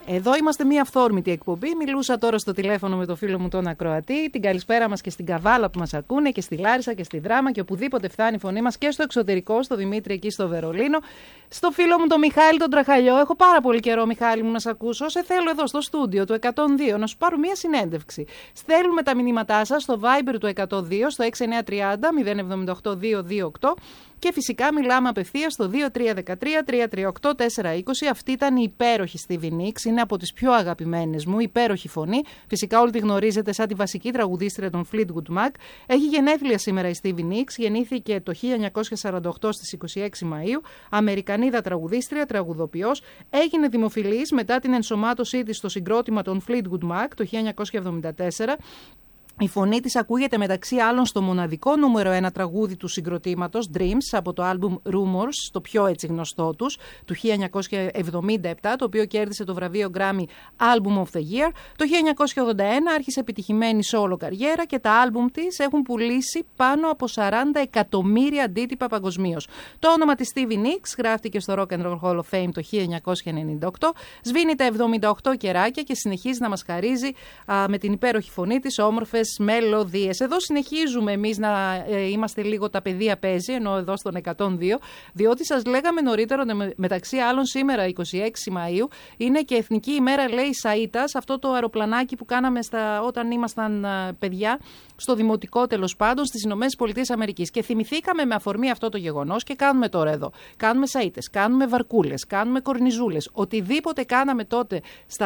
Εδώ είμαστε μια αυθόρμητη εκπομπή. Μιλούσα τώρα στο τηλέφωνο με το φίλο μου τον ακροατή. Την καλησπέρα μας και στην Καβάλα που μας ακούνε και στη Λάρισα και στη Δράμα και οπουδήποτε φτάνει η φωνή μας και στο εξωτερικό, στο Δημήτρη εκεί στο Βερολίνο. Στο φίλο μου τον Μιχάλη τον Τραχαλιό. Έχω πάρα πολύ καιρό, Μιχάλη μου, να σε ακούσω. Σε θέλω εδώ στο στούντιο του 102 να σου πάρω μια συνέντευξη. Στέλνουμε τα μηνύματά σας στο Viber του 102 στο 6930 078 228. Και φυσικά μιλάμε απευθείας στο 2313-338-420. Αυτή ήταν η υπέροχη Stevie Nicks. Είναι από τις πιο αγαπημένες μου, υπέροχη φωνή. Φυσικά όλοι τη γνωρίζετε σαν τη βασική τραγουδίστρια των Fleetwood Mac. Έχει γενέθλια σήμερα η Stevie Nicks. Γεννήθηκε το 1948 στις 26 Μαΐου. Αμερικανίδα τραγουδίστρια, τραγουδοποιός. Έγινε δημοφιλής μετά την ενσωμάτωσή της στο συγκρότημα των Fleetwood Mac το 1974. Η φωνή της ακούγεται μεταξύ άλλων στο μοναδικό νούμερο 1 τραγούδι του συγκροτήματος Dreams από το άλμπουμ Rumors, το πιο έτσι γνωστό τους, του 1977, το οποίο κέρδισε το βραβείο Grammy Album of the Year. Το 1981 άρχισε επιτυχημένη solo καριέρα και τα άλμπουμ της έχουν πουλήσει πάνω από 40 εκατομμύρια αντίτυπα παγκοσμίως. Το όνομα της Stevie Nicks γράφτηκε στο Rock and Roll Hall of Fame το 1998, σβήνει τα 78 κεράκια και συνεχίζει να μας χαρίζει με την υπέροχη φωνή της όμορφες μελωδίες. Εδώ συνεχίζουμε εμείς να είμαστε λίγο τα παιδεία παίζει, ενώ εδώ στον 102, διότι σας λέγαμε νωρίτερα μεταξύ άλλων σήμερα 26 Μαΐου είναι και Εθνική ημέρα, λέει, Σαΐτας, αυτό το αεροπλανάκι που κάναμε όταν ήμασταν παιδιά στο δημοτικό, τέλος πάντων, στις Ηνωμένες Πολιτείες Αμερικής. Και θυμηθήκαμε με αφορμή αυτό το γεγονός και κάνουμε τώρα εδώ. Κάνουμε σαΐτες, κάνουμε βαρκούλες, κάνουμε κορνιζούλες. Οτιδήποτε κάναμε τότε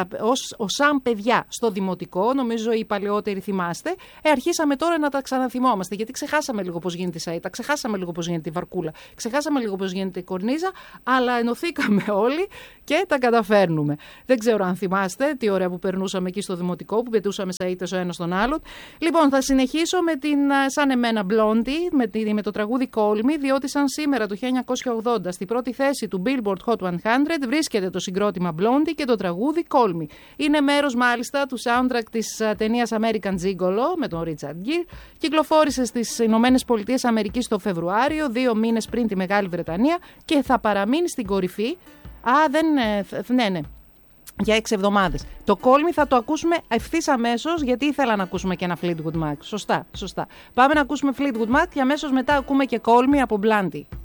σαν παιδιά στο δημοτικό, νομίζω οι παλαιότεροι θυμάστε, αρχίσαμε τώρα να τα ξαναθυμόμαστε. Γιατί ξεχάσαμε λίγο πώς γίνεται η σαΐτα, ξεχάσαμε λίγο πώς γίνεται η βαρκούλα, ξεχάσαμε λίγο πώς γίνεται η κορνίζα, αλλά ενωθήκαμε όλοι και τα καταφέρνουμε. Δεν ξέρω αν θυμάστε τι ωραία που περνούσαμε εκεί στο δημοτικό, που πετούσαμε σαΐτες ο ένας τον άλλον. Λοιπόν, θα συνεχίσω με την σαν εμένα Blondie, με το τραγούδι Call Me, διότι σαν σήμερα το 1980 στην πρώτη θέση του Billboard Hot 100 βρίσκεται το συγκρότημα Blondie και το τραγούδι Call Me. Είναι μέρος μάλιστα του soundtrack της ταινίας American Gigolo με τον Richard Gere. Κυκλοφόρησε στις Ηνωμένες Πολιτείες Αμερικής το Φεβρουάριο, 2 μήνες πριν τη Μεγάλη Βρετανία και θα παραμείνει στην κορυφή. Ναι. Για 6 εβδομάδες. Το Call Me θα το ακούσουμε ευθύς αμέσως, γιατί ήθελα να ακούσουμε και ένα Fleetwood Mac. Σωστά. Πάμε να ακούσουμε Fleetwood Mac και αμέσως μετά ακούμε και Call Me από Blondie.